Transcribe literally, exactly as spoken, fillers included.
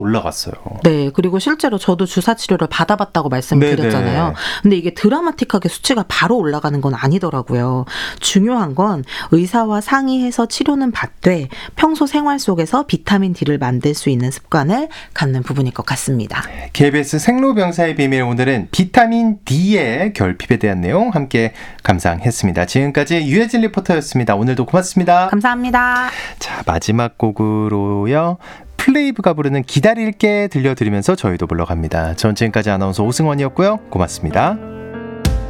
올라갔어요. 네, 그리고 실제로 저도 주사 치료를 받아봤다고 말씀드렸잖아요. 네네. 근데 이게 드라마틱하게 수치가 바로 올라가는 건 아니더라고요. 중요한 건 의사와 상의해서 치료는 받되 평소 생활 속에서 비타민 D를 만들 수 있는 습관을 갖는 부분일 것 같습니다. 케이비에스 생로병사의 비밀, 오늘은 비타민 D의 결핍에 대한 내용 함께 감상했습니다. 지금까지 유혜진 리포터였습니다. 오늘도 고맙습니다. 감사합니다. 자, 마지막 곡으로요, 플레이브가 부르는 기다릴게 들려드리면서 저희도 물러갑니다. 전 지금까지 아나운서 오승원이었고요. 고맙습니다.